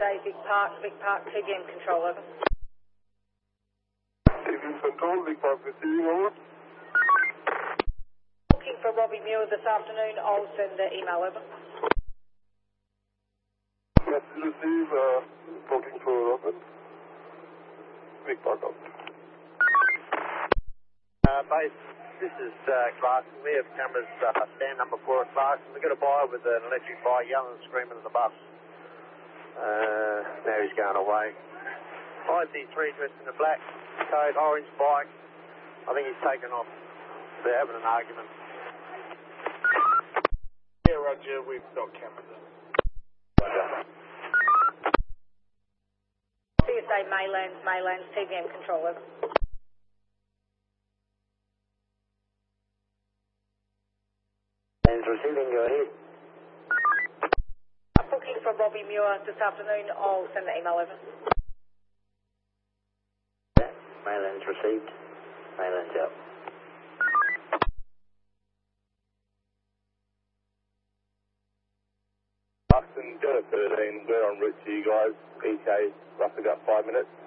TJ, Vic Park, TVM control, over. TVM control, Vic Park receiving, over. Looking for Robbie Muir this afternoon, I'll send the email, over. Message received, looking for Robert. Vic Park out. Base, this is Clarkson. We have cameras stand number 4 at Clarkson. We've got a buyer with an electric bike yelling and screaming at the bus. Now he's going away. IC3 dressed in the black coat, orange bike. I think he's taken off. They're having an argument. Yeah, Roger, we've got cameras. Roger. CSA Maylands, TVM control, over. And receiving, go ahead. I'm booking for Robbie Muir this afternoon, I'll send the email, over. Maylands received. Maylands out. Clarkson, go to 13, we're en route to you guys. EK, roughly about 5 minutes.